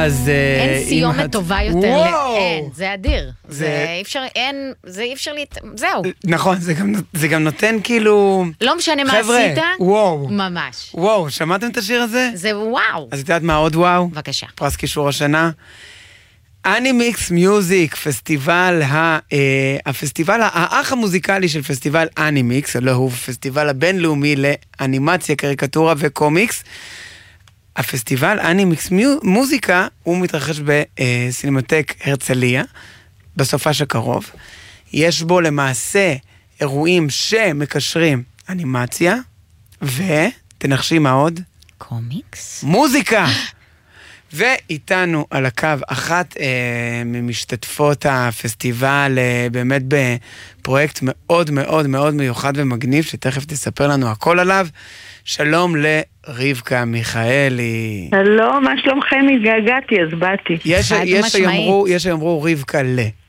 אז... אין סיומת טובה יותר. וואו! אין, זה אדיר. זה אי אפשר זהו. נכון, זה גם נותן כאילו... לא משנה מה חבר'ה, עשית. וואו. ממש. וואו, שמעתם את השיר הזה? זה וואו. אז את יודעת מה עוד וואו? בבקשה. פרס קישור השנה. אנימיקס מיוזיק, הפסטיבל האח המוזיקלי של פסטיבל אנימיקס, לא הוא פסטיבל הבינלאומי לאנימציה, קריקטורה וקומיקס. הפסטיבל אנימיקס מוזיקה, הוא מתרחש בסינמטק הרצליה, בסופש הקרוב. יש בו למעשה אירועים שמקשרים אנימציה, ותנחשי מה עוד? קומיקס? מוזיקה! ואיתנו על הקו אחת ממשתתפות הפסטיבל, באמת בפרויקט מאוד מאוד מאוד מיוחד ומגניב, שתכף תספר לנו הכל עליו. שלום לרבקה מיכאלי. שלום, מה שלומכם? התגעגעתי, אז באתי. יש שיאמרו רבקה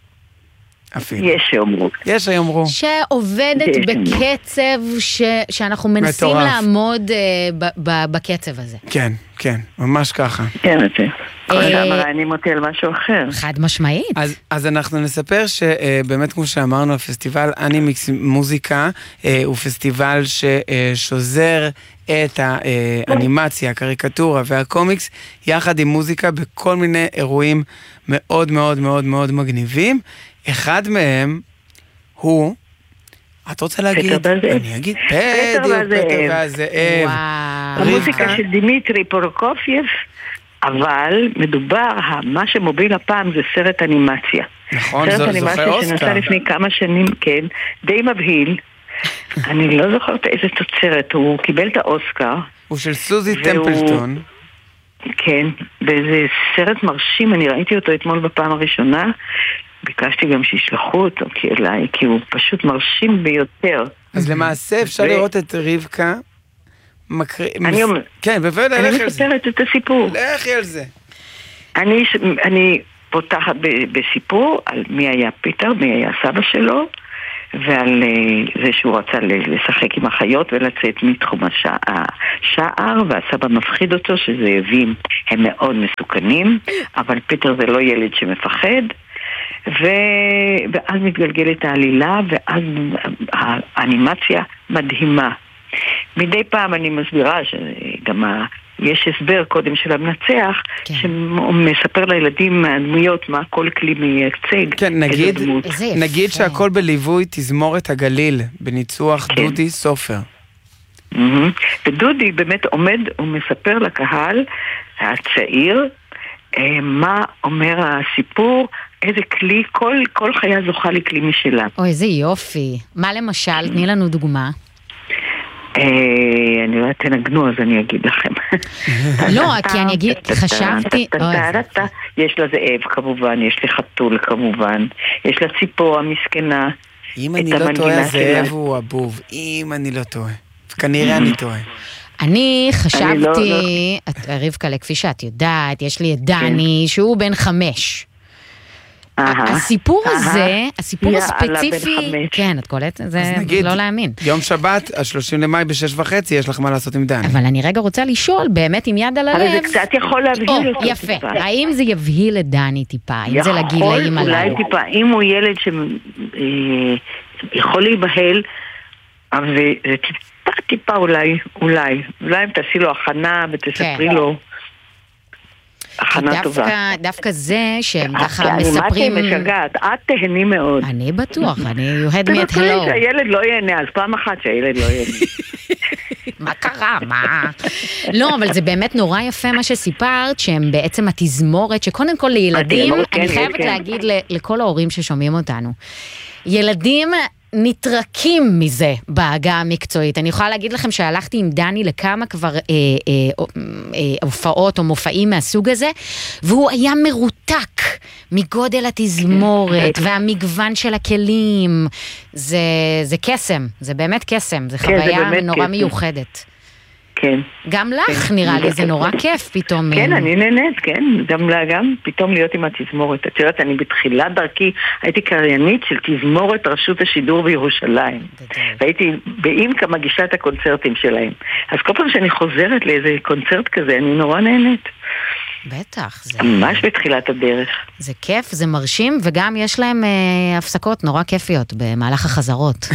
אפילו. יש שיאמרו. שעובדת בקצב שאנחנו מנסים מטורף. לעמוד בקצב הזה. כן, כן, ממש ככה. כן, את זה. עכשיו מרענים אותי על משהו אחר. חד משמעית. אז אנחנו נספר שבאמת כמו שאמרנו, הפסטיבל אנימיקס מוזיקה הוא פסטיבל ששוזר את האנימציה, הקריקטורה והקומיקס יחד עם מוזיקה בכל מיני אירועים מאוד מאוד מאוד מאוד מגניבים. אחד מהם הוא, את רוצה להגיד? אני אגיד, פטר והזאב. המוזיקה של דימיטרי פורוקופייב, אבל מדובר, מה שמוביל הפעם זה סרט אנימציה. נכון, סרט זוכה אנימציה אוסקר. שנעשה לפני כמה שנים, כן, די מבהיל. אני לא זוכרת איזה תוצרת, הוא קיבל את האוסקר. הוא של סוזי טמפלטון. כן, באיזה סרט מרשים, אני ראיתי אותו אתמול בפעם הראשונה, ביקשתי גם שישלחו אותו אליי, כי הוא פשוט מרשים ביותר. אז למעשה אפשר לראות את רבקה אני אומר, כן, בוודאי, אני לכי על זה. מספרת את הסיפור. לכי על זה. אני פותחת בסיפור על מי היה פיטר, מי היה סבא שלו, ועל זה שהוא רצה לשחק עם החיות ולצאת מתחום השער, והסבא מפחיד אותו שזאבים הם מאוד מסוכנים, אבל פיטר זה לא ילד שמפחד, ואז מתגלגלת העלילה, ואז האנימציה מדהימה. מדי פעם אני מסבירה שגם יש הסבר קודם של המנצח, כן. שמספר לילדים מהדמויות מה כל כלי מייצג. כן, נגיד שהכל בליווי תזמורת הגליל, בניצוח כן. דודי סופר. ודודי באמת עומד ומספר לקהל הצעיר, מה אומר הסיפור, איזה כלי, כל חיה זוכה לכלי משלה. אוי, איזה יופי. מה למשל? תני לנו דוגמה. אני לא תנגנו, אז אני אגיד לכם. לא, כי אני אגיד, חשבתי... יש לה זאב כמובן, יש לי חתול כמובן, יש לה ציפור המסכנה. אם אני לא טועה, הזאב הוא הבוב. אם אני לא טועה. כנראה אני טועה. אני חשבתי, רבקה, כפי שאת יודעת, יש לי את דני, שהוא בן 5. הסיפור הזה, הסיפור הספציפי, כן, את קולטת, זה לא להאמין. יום שבת, ה-30 למאי ב-6:30, יש לך מה לעשות עם דני. אבל אני רגע רוצה לשאול, באמת עם יד על הלב. אבל זה קצת יכול להבהיל אותו. יפה, האם זה יבהיל את דני טיפה? האם זה לגילאים הללו? אולי טיפה, אם הוא ילד שיכול להיבהל, אבל זה טיפה אולי אם תעשי לו הכנה ותספרי לו. דווקא זה שהם ככה מספרים... אני משגעת, את תהני מאוד. אני בטוח, you had me at hello. שהילד לא ייהנה, אז פעם אחת שהילד לא ייהנה. מה קרה? מה? לא, אבל זה באמת נורא יפה מה שסיפרת, שהם בעצם התזמורת, שקודם כל לילדים, אני חייבת להגיד לכל ההורים ששומעים אותנו, ילדים נתרקים מזה בהגה המקצועית. אני יכולה להגיד לכם שהלכתי עם דני לכמה כבר הופעות או מופעים מהסוג הזה, והוא היה מרותק מגודל התזמורת והמגוון של הכלים. זה קסם, זה באמת קסם, זה חוויה נורא מיוחדת. כן. גם לך נראה לי, זה נורא כיף פתאום. כן, אני נהנית, כן. גם פתאום להיות עם התזמורת. את יודעת, אני בתחילת דרכי הייתי קריינית של תזמורת רשות השידור בירושלים. והייתי באימקה מגישה את הקונצרטים שלהם. אז כל פעם שאני חוזרת לאיזה קונצרט כזה, אני נורא נהנית. בטח. זה... ממש בתחילת הדרך. זה כיף, זה מרשים, וגם יש להם הפסקות נורא כיפיות במהלך החזרות.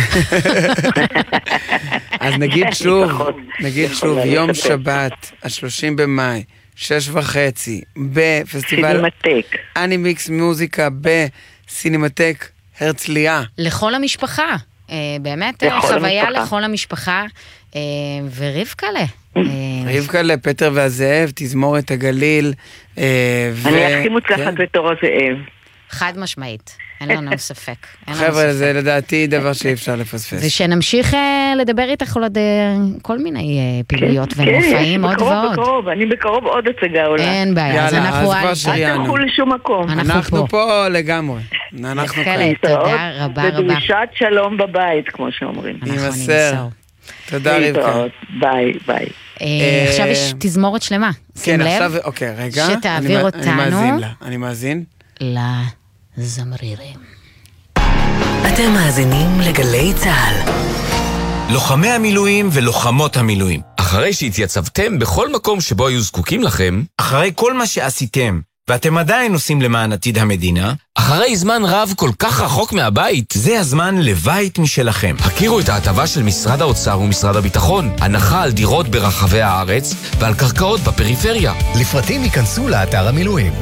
אז נגיד שוב, יום שבת, 30 במאי, 6:30, בפסטיבל אנימיקס מוזיקה בסינמטק הרצליה. לכל המשפחה, באמת חוויה לכל המשפחה, ורבקלה. רבקלה, פטר והזאב, תזמורת הגליל. אני הכי מוצלחת בתור הזאב. חד משמעית, אין לנו ספק. חבר'ה, זה לדעתי דבר שאי אפשר לפספס. ושנמשיך לדבר איתך עוד כל מיני פעילויות ומופעים עוד ועוד. בקרוב, אני בקרוב עוד הצגה עולה. אין בעיה, אז אנחנו אל תלכו לשום מקום. אנחנו פה לגמרי. אנחנו כאן. תודה רבה רבה. ודרישת שלום בבית, כמו שאומרים. אנחנו נמסור. תודה רבקה. ביי, ביי. עכשיו יש תזמורת שלמה. שים לב. אוקיי, רגע. שתעביר אותנו. אני מאזין. לזמרירים. אתם מאזינים לגלי צהל. לוחמי המילואים ולוחמות המילואים. אחרי שהתייצבתם בכל מקום שבו היו זקוקים לכם, אחרי כל מה שעשיתם, ואתם עדיין עושים למען עתיד המדינה, אחרי זמן רב כל כך רחוק מהבית, זה הזמן לבית משלכם. הכירו את ההטבה של משרד האוצר ומשרד הביטחון, הנחה על דירות ברחבי הארץ ועל קרקעות בפריפריה. לפרטים ייכנסו לאתר המילואים.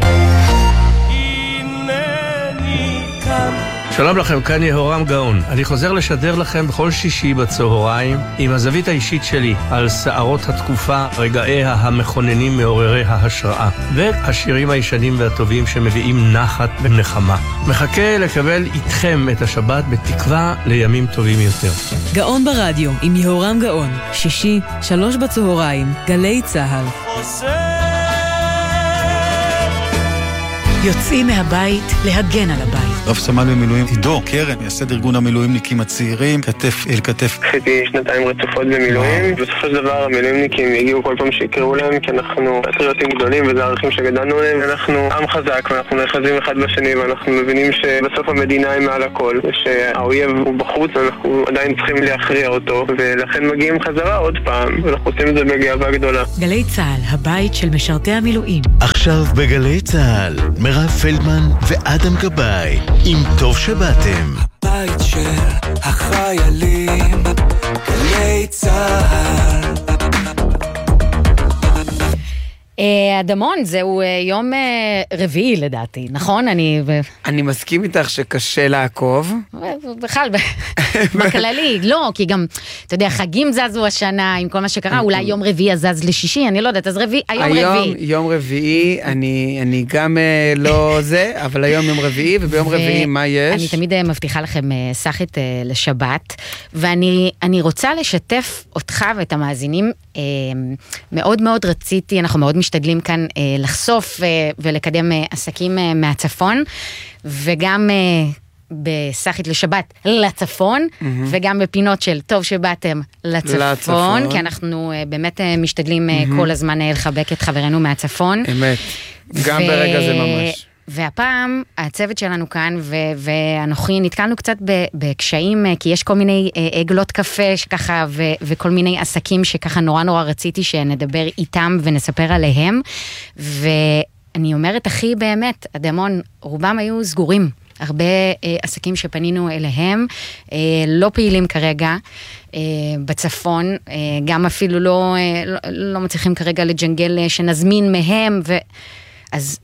שלום לכם, כאן יהורם גאון. אני חוזר לשדר לכם בכל שישי בצהריים עם הזווית האישית שלי על שערות התקופה, רגעיה המכוננים מעוררי ההשראה והשירים הישנים והטובים שמביאים נחת ונחמה. מחכה לקבל איתכם את השבת בתקווה לימים טובים יותר. גאון ברדיו עם יהורם גאון, שישי, 3 בצהריים, גלי צהל. יוצאים מהבית להגן על הבית. רב סמל במילואים עידו קרן, מייסד ארגון המילואימניקים הצעירים, כתף אל כתף. עשיתי 2 רצופות במילואים, בסופו של דבר המילואימניקים הגיעו כל פעם שיקראו להם, כי אנחנו פטריוטים גדולים וזה הערכים שגדלנו להם, ואנחנו עם חזק ואנחנו נאחזים אחד בשני, ואנחנו מבינים שבסוף המדינה היא מעל הכל, ושהאויב הוא בחוץ ואנחנו עדיין צריכים להכריע אותו, ולכן מגיעים חזרה עוד פעם, ואנחנו עושים את זה בגאווה גדולה. גלי צהל, הבית של משרתי המילואים. עכשיו בגלי צהל, מירב פלדמן ואדם גבאי, עם טוב שבאתם. הבית של החיילים, גלי צהל. אדמון, זהו יום רביעי לדעתי, נכון? אני מסכים איתך שקשה לעקוב. בכלל, בכללי, לא, כי גם, אתה יודע, חגים זזו השנה עם כל מה שקרה, אולי יום רביעי זז לשישי, אני לא יודעת, אז היום רביעי. יום רביעי, אני גם לא זה, אבל היום יום רביעי, וביום רביעי מה יש? אני תמיד מבטיחה לכם סחית לשבת, ואני רוצה לשתף אותך ואת המאזינים, מאוד מאוד רציתי, אנחנו מאוד משתדלים כאן לחשוף ולקדם עסקים מהצפון, וגם בסחית לשבת לצפון, וגם בפינות של טוב שבאתם לצפון, כי אנחנו באמת משתדלים כל הזמן לחבק את חברינו מהצפון. אמת, גם ברגע זה ממש. והפעם הצוות שלנו כאן ואנוכי נתקלנו קצת בקשיים, כי יש כל מיני עגלות קפה שככה וכל מיני עסקים שככה נורא נורא רציתי שנדבר איתם ונספר עליהם, ואני אומרת הכי באמת, אדמון, רובם היו סגורים, הרבה עסקים שפנינו אליהם, לא פעילים כרגע בצפון, גם אפילו לא מצליחים כרגע לג'נגל שנזמין מהם, אז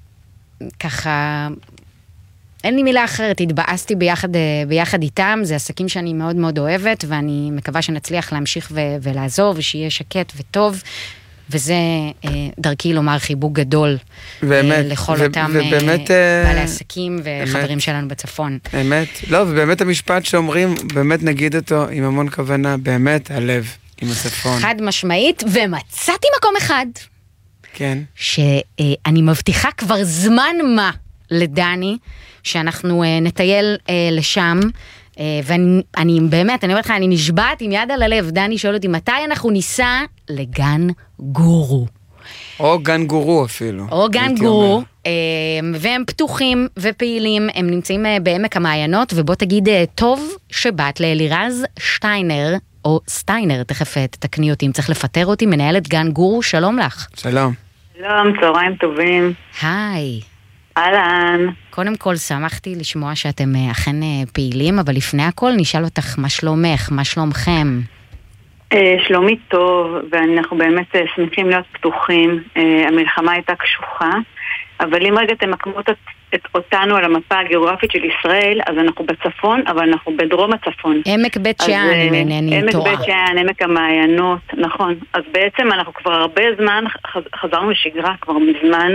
ככה, אין לי מילה אחרת, התבאסתי ביחד איתם, זה עסקים שאני מאוד מאוד אוהבת, ואני מקווה שנצליח להמשיך ולעזור, ושיהיה שקט וטוב, וזה דרכי לומר חיבוק גדול לכל אותם בעלי עסקים וחברים שלנו בצפון. אמת, לא, ובאמת המשפט שאומרים, באמת נגיד אותו עם המון כוונה, באמת הלב עם הצפון. חד משמעית, ומצאתי מקום אחד. כן. שאני מבטיחה כבר זמן מה לדני, שאנחנו נטייל לשם, ואני באמת, אני אומרת לך, אני נשבעת עם יד על הלב, דני שואל אותי, מתי אנחנו ניסע לגן גורו? או גן גורו אפילו. או גן גורו, והם פתוחים ופעילים, הם נמצאים בעמק המעיינות, ובוא תגיד טוב שבת לאלירז שטיינר, או סטיינר, תכף תתקני אותי, אם צריך לפטר אותי, מנהלת גן גורו, שלום לך. שלום. שלום, צהריים טובים. היי. אהלן. קודם כל, שמחתי לשמוע שאתם אכן פעילים, אבל לפני הכל נשאל אותך מה שלומך, מה שלומכם? שלומי טוב, ואנחנו באמת שמחים להיות פתוחים. המלחמה הייתה קשוחה, אבל אם רגע תמקמו אותנו על המפה הגיאוגרפית של ישראל, אז אנחנו בצפון, אבל אנחנו בדרום הצפון. עמק בית שאן, אם אינני טועה. עמק בית שאן, עמק המעיינות, נכון. אז בעצם אנחנו כבר הרבה זמן חזרנו לשגרה, כבר מזמן,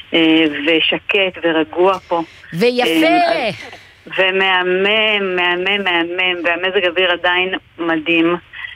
ושקט ורגוע פה. ויפה! ומהמם, והמזג אוויר עדיין מדהים.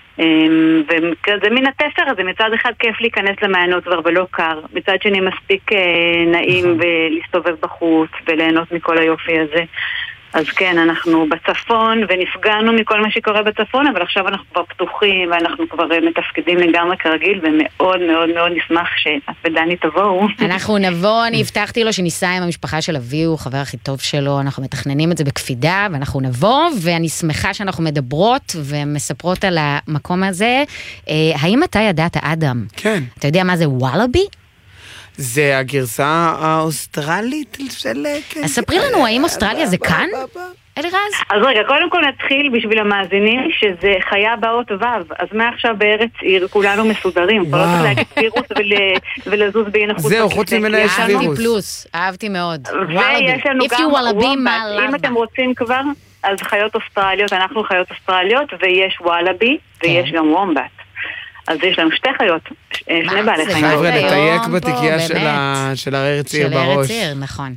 וזה מן התפר הזה, מצד אחד כיף להיכנס למעיינות כבר ולא קר, מצד שני מספיק נעים ולהסתובב בחוץ וליהנות מכל היופי הזה. אז כן, אנחנו בצפון ונפגענו מכל מה שקורה בצפון, אבל עכשיו אנחנו כבר פתוחים ואנחנו כבר מתפקדים לגמרי כרגיל, ומאוד מאוד מאוד נשמח שאת ודני תבואו. אנחנו נבוא, אני הבטחתי לו שניסע עם המשפחה של אבי, הוא חבר הכי טוב שלו, אנחנו מתכננים את זה בקפידה, ואנחנו נבוא, ואני שמחה שאנחנו מדברות ומספרות על המקום הזה. האם אתה ידעת, אדם? כן. אתה יודע מה זה וואלאבי? זה הגרסה האוסטרלית של... אז ספרי לנו, האם אוסטרליה זה כאן? אלירז? אז רגע, קודם כל נתחיל בשביל המאזינים שזה חיה באות ו', אז מעכשיו בארץ עיר כולנו מסודרים, כבר לא צריך להגיד וירוס ולזוז בין החוץ. זהו, חוץ ממנה יש וירוס. פלוס, אהבתי מאוד. ויש לנו גם וומבט, אם אתם רוצים כבר, אז חיות אוסטרליות, אנחנו חיות אוסטרליות, ויש וואלאבי, ויש גם וומבט. אז יש לנו שתי חיות, שני בעלי חיים. חבר'ה, לתייק בתיקייה של הארץ עיר בראש. של הארץ עיר, נכון.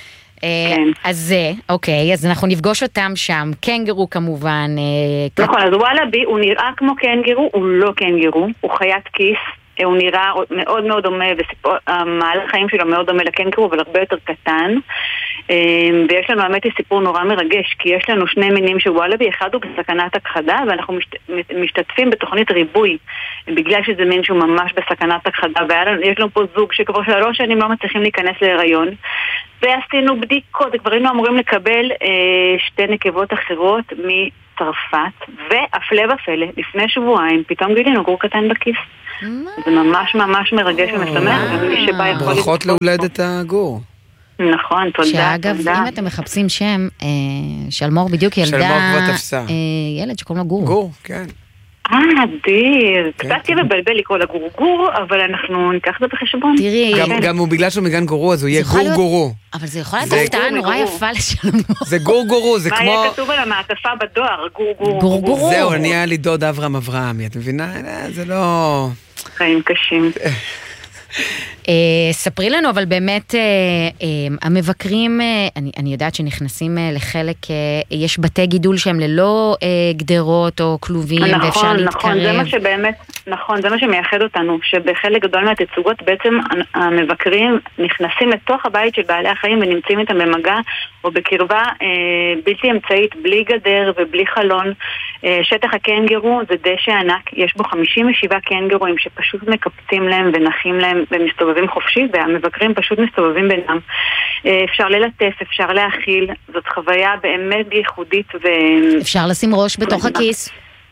אז זה, אוקיי, אז אנחנו נפגוש אותם שם, קנגרו כמובן. נכון, אז וואלאבי הוא נראה כמו קנגרו, הוא לא קנגרו, הוא חיית כיס, הוא נראה מאוד מאוד דומה, והמהלך חיים שלו מאוד דומה לקנגרו, אבל הרבה יותר קטן. ויש לנו באמת סיפור נורא מרגש, כי יש לנו שני מינים של וואלאבי, אחד הוא בסכנת הכחדה, ואנחנו משתתפים בתוכנית ריבוי, בגלל שזה מין שהוא ממש בסכנת הכחדה, ויש לנו פה זוג שכבר 3 שנים לא מצליחים להיכנס להיריון, ועשינו בדיקות, כבר היינו אמורים לקבל 2 נקבות אחרות מצרפת, והפלא ופלא, לפני שבועיים, פתאום גילינו גור קטן בכיס. זה ממש ממש מרגש ומשמח, ומי שבא יכול... ברכות להולדת הגור. נכון, תודה. שאגב, אם אתם מחפשים שם, שלמור בדיוק ילדה... שלמור כבר תפסה. ילד שקוראים לו גור. גור, כן. אדיר. קצת תהיה מבלבל לקרוא לגור גור, אבל אנחנו ניקח את זה בחשבון. תראי... גם הוא בגלל שהוא מגן גורו, אז הוא יהיה גור גורו. אבל זה יכול להיות הפתעה נורא יפה לשלמור. זה גור גורו, זה כמו... מה יהיה כתוב על המעטפה בדואר? גור גורו. זהו, אני היה לי דוד אברהם, את מבינה? זה לא... חיים קשים. ספרי לנו, אבל באמת המבקרים, אני יודעת שנכנסים לחלק, יש בתי גידול שהם ללא גדרות או כלובים, ואפשר להתקרב. נכון, זה מה שמייחד אותנו, שבחלק גדול מהתצוגות בעצם המבקרים נכנסים לתוך הבית של בעלי החיים ונמצאים איתם במגע או בקרבה בלתי אמצעית, בלי גדר ובלי חלון. שטח הקנגרו זה דשא ענק, יש בו 57 קנגרואים שפשוט מקפצים להם ונחים להם ומסתובבים חופשי, והמבקרים פשוט מסתובבים בינם. אפשר ללטף, אפשר להכיל, זאת חוויה באמת ייחודית. אפשר לשים ראש בתוך הכיס.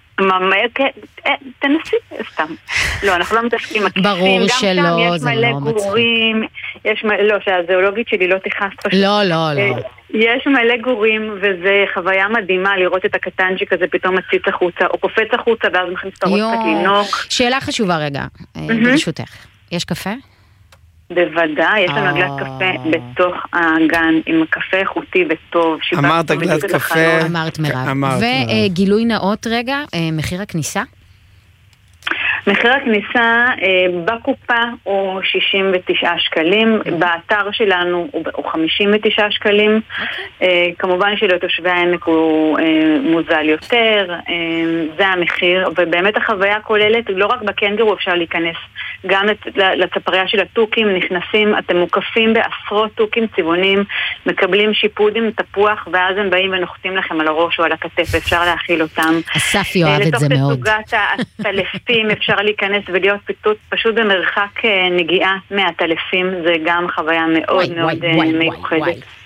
תנסי, סתם. לא, אנחנו לא מתעסקים עם הכיסים. ברור שלא, זה לא מצחיק. לא, שהזואולוגית שלי לא תכעס פשוט. לא. יש מלא גורים, וזה חוויה מדהימה לראות את הקטנצ'יק הזה פתאום מציץ החוצה, או קופץ החוצה, ואז מכניס את הראש קצת לנוק. שאלה חשובה רגע, ברשותך. יש קפה? בוודאי, יש לנו עגלת קפה בתוך הגן, עם קפה איכותי וטוב. אמרת עגלת קפה. אמרת מירב. וגילוי נאות רגע, מחיר הכניסה? מחיר הכניסה בקופה הוא 69 שקלים, באתר שלנו הוא 59 שקלים, כמובן שלתושבי העמק הוא מוזל יותר, זה המחיר, ובאמת החוויה כוללת, לא רק בקנגרו אפשר להיכנס, גם לצפריה של הטוקים נכנסים, אתם מוקפים בעשרות טוקים צבעונים, מקבלים שיפוד עם תפוח, ואז הם באים ונוחתים לכם על הראש או על הכתף, אפשר להכיל אותם. אסף יאהב את זה מאוד. לתוך תצוגת הטלפים אפשר להיכנס ולהיות פשוט במרחק נגיעה מהטלפים, זה גם חוויה מאוד מאוד מיוחדת.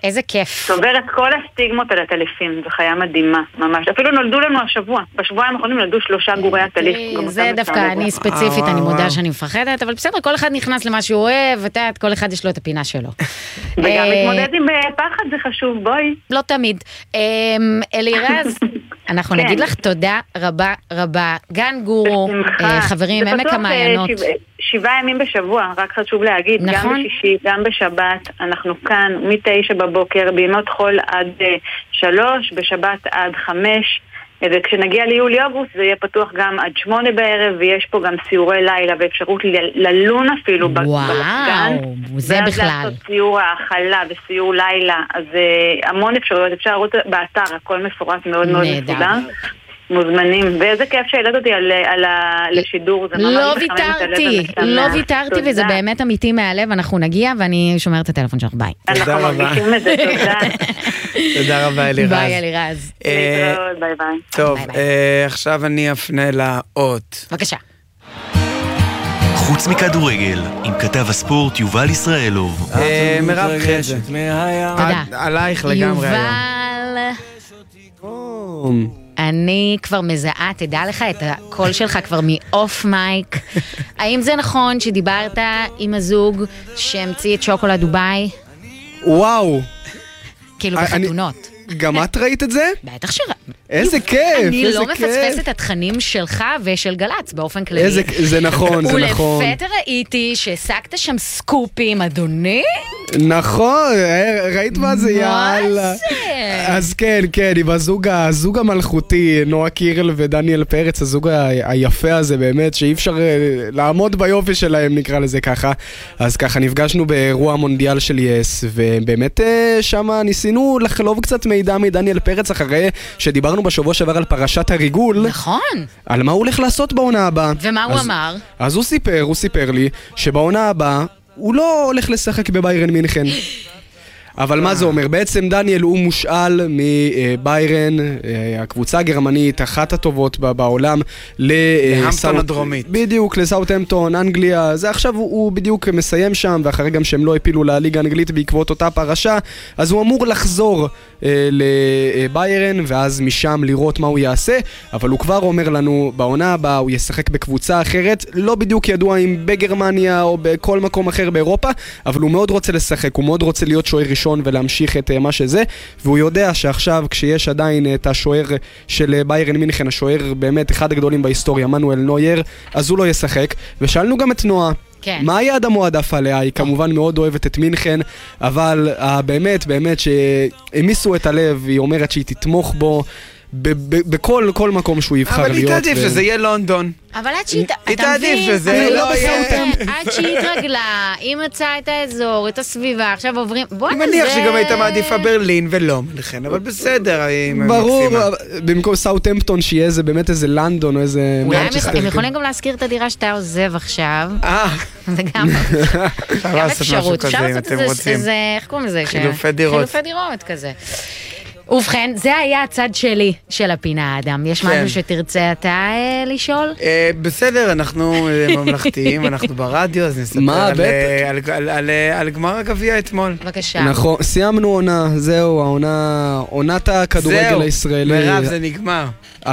איזה כיף. שובר את כל הסטיגמות על הטליפים, זו חיה מדהימה, ממש. אפילו נולדו לנו השבוע, בשבועיים האחרונים נולדו 3 גורי הטליף. זה דווקא אני ספציפית, אני מודה שאני מפחדת, אבל בסדר, כל אחד נכנס למה שהוא אוהב, כל אחד יש לו את הפינה שלו. וגם להתמודד עם פחד זה חשוב, בואי. לא תמיד. אלירז, אנחנו נגיד לך תודה רבה רבה. גן גורו, חברים, עמק המעיינות. 7 ימים בשבוע, רק חשוב להגיד, גם בשישי, גם בשבת, אנחנו כאן מ-9 בבוקר, בימות חול עד 3, בשבת עד 5, וכשנגיע ליולי-אוגוסט זה יהיה פתוח גם עד 8 בערב, ויש פה גם סיורי לילה ואפשרות ללון אפילו בגן. וואו, זה בכלל. ואז לעשות סיור האכלה וסיור לילה, אז המון אפשרויות, אפשר לראות באתר, הכל מפורט מאוד מאוד מסודר. מוזמנים, ואיזה כיף שהעלת אותי לשידור. לא ויתרתי, וזה באמת אמיתי מהלב, אנחנו נגיע, ואני שומרת את הטלפון שלך, ביי. אנחנו מרגישים את זה, תודה. תודה רבה, אלירז. ביי, אלירז. ביי ביי. טוב, עכשיו אני אפנה לאות. בבקשה. חוץ מכדורגל, עם כתב הספורט יובל ישראלוב. מירב חזק. תודה. עלייך לגמרי היום. יובל. אני כבר מזהה, תדע לך, את הקול שלך כבר מאוף מייק. האם זה נכון שדיברת עם הזוג שהמציא את שוקולד דוביי? וואו. כאילו בחתונות. גם את ראית את זה? בטח שראית. איזה כיף, אני לא מפספסת את התכנים שלך ושל גלץ באופן כללי. זה נכון, זה נכון. ולפתע ראיתי שהשגת שם סקופים, אדוני? נכון, ראית מה זה, יאללה. אז כן, עם הזוג המלכותי, נועה קירל ודניאל פרץ, הזוג היפה הזה באמת, שאי אפשר לעמוד ביופי שלהם, נקרא לזה ככה. אז ככה, נפגשנו באירוע מונדיאל של יס, ובאמת שם ניסינו לחלוב קצת מידע מדניאל פרץ, אחרי שדיברנו בשבוע שעבר על פרשת הריגול. נכון. על מה הוא הולך לעשות בעונה הבאה. ומה הוא אמר? אז הוא סיפר לי שבעונה הבאה הוא לא הולך לשחק בביירן מינכן. אבל מה זה אומר? בעצם דניאל הוא מושאל מביירן, הקבוצה הגרמנית, אחת הטובות בעולם, להמפטון הדרומית. בדיוק, לסאות'המפטון, אנגליה. זה עכשיו הוא בדיוק מסיים שם, ואחרי גם שהם לא הפילו לליגה האנגלית בעקבות אותה פרשה, אז הוא אמור לחזור לביירן, ואז משם לראות מה הוא יעשה, אבל הוא כבר אומר לנו, בעונה הבאה הוא ישחק בקבוצה אחרת, לא בדיוק ידוע אם בגרמניה או בכל מקום אחר באירופה, אבל הוא מאוד רוצה לשחק, הוא מאוד רוצה להיות שוער ראשון ולהמשיך את מה שזה, והוא יודע שעכשיו כשיש עדיין את השוער של ביירן מינכן, השוער באמת אחד הגדולים בהיסטוריה, מנואל נוייר, אז הוא לא ישחק, ושאלנו גם את נועה, כן. מה היעד המועדף עליה? היא כמובן מאוד אוהבת את מינכן, אבל באמת שהמיסו את הלב, היא אומרת שהיא תתמוך בו בכל מקום שהוא יבחר להיות. אבל היא תעדיף שזה יהיה לונדון. אבל עד שהיא, היא תעדיף שזה לא יהיה. עד שהיא התרגלה, היא מצאה את האזור, את הסביבה, עכשיו עוברים, אני מניח שגם הייתה מעדיפה ברלין ולא מינכן, אבל בסדר. ברור, במקום סאות'המפטון שיהיה זה באמת איזה לנדון או איזה... אולי הם יכולים גם להזכיר את הדירה שאתה עוזב עכשיו. זה גם אפשרות. אפשר לעשות איזה, איך קוראים לזה? חילופי דירות. חילופי דירות כזה. ובכן, זה היה הצד שלי של הפינה, אדם. יש משהו שתרצה אתה לשאול? בסדר, אנחנו ממלכתיים, אנחנו ברדיו, אז נספר על גמר הגביע אתמול. בבקשה. נכון, סיימנו עונה, זהו, עונת הכדורגל הישראלי. מירב, זה נגמר. 2025-2026.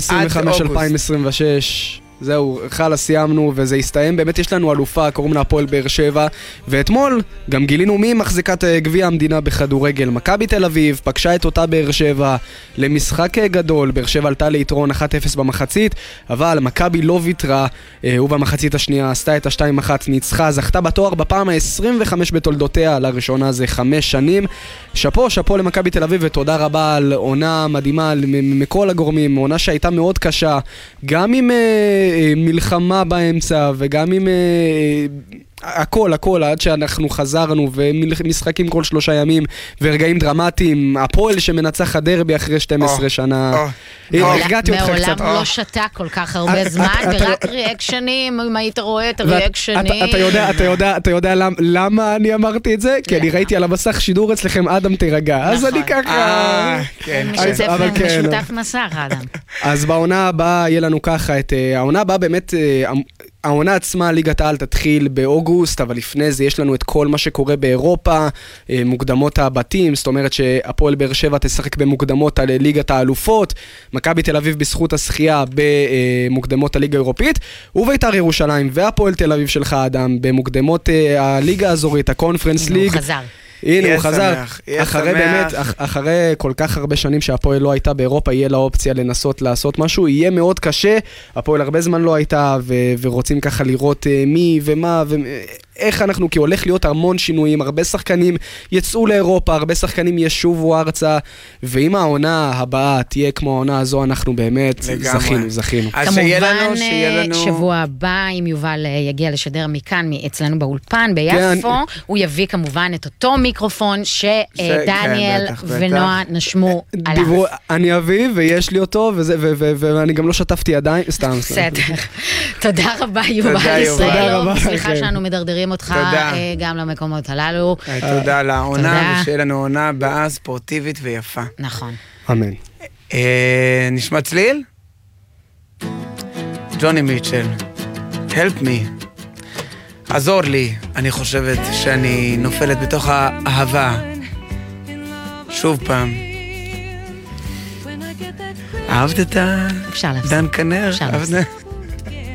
זהו, חלה סיימנו וזה הסתיים, באמת יש לנו אלופה, קוראים לה הפועל באר שבע, ואתמול גם גילינו מי מחזיקת גביע המדינה בכדורגל. מכבי תל אביב פגשה את אותה באר שבע למשחק גדול, באר שבע עלתה ליתרון 1-0 במחצית, אבל מכבי לא ויתרה, ובמחצית השנייה עשתה את ה-2-1, ניצחה, זכתה בתואר בפעם ה-25 בתולדותיה, לראשונה זה 5 שנים. שאפו למכבי תל אביב, ותודה רבה על עונה מדהימה מכל הגורמים, עונה שהייתה מאוד קשה, גם עם מלחמה באמצע וגם עם הכל, עד שאנחנו חזרנו ומשחקים כל 3 ימים ורגעים דרמטיים, הפועל שמנצח הדרבי אחרי 12 שנה. הרגעתי אותך קצת. מעולם לא שתה כל כך הרבה זמן, ורק ריאקשנים, אם היית רואה את הריאקשנים. אתה יודע למה אני אמרתי את זה? כי אני ראיתי על המסך שידור אצלכם, אדם תירגע, אז אני ככה... משותף מסך, אדם. אז בעונה הבאה יהיה לנו ככה, העונה הבאה באמת... העונה עצמה, ליגת העל תתחיל באוגוסט, אבל לפני זה יש לנו את כל מה שקורה באירופה, מוקדמות הבתים, זאת אומרת שהפועל באר שבע תשחק במוקדמות על ליגת האלופות, מכבי תל אביב בזכות השחייה במוקדמות הליגה האירופית, ובית"ר ירושלים והפועל תל אביב שלך אדם במוקדמות הליגה האזורית, הקונפרנס ליג. הוא חזר. הנה הוא חזר, אחרי באמת, אחרי כל כך הרבה שנים שהפועל לא הייתה באירופה, יהיה לה אופציה לנסות לעשות משהו, יהיה מאוד קשה, הפועל הרבה זמן לא הייתה, ורוצים ככה לראות מי ומה, איך אנחנו, כי הולך להיות המון שינויים, הרבה שחקנים יצאו לאירופה, הרבה שחקנים ישובו ארצה, ואם העונה הבאה תהיה כמו העונה הזו, אנחנו באמת זכינו. כמובן, שבוע הבא, אם יובל יגיע לשדר מכאן, אצלנו באולפן, ביפו, הוא יביא כמובן את אותו מיקרופון שדניאל ונועה נשמו עליו. אני אביא, ויש לי אותו, ואני גם לא שתפתי עדיין, סתם. בסדר. תודה רבה, יובל ישראל. סליחה שאנו מדרדרים אותך גם למקומות הללו. תודה לעונה, ושיהיה לנו עונה באה ספורטיבית ויפה. נכון. אמן. נשמע צליל? ג'וני מיטשל, help me. עזור לי, אני חושבת שאני נופלת בתוך האהבה. שוב פעם. אהבת את דן כנר? אפשר להפסיק.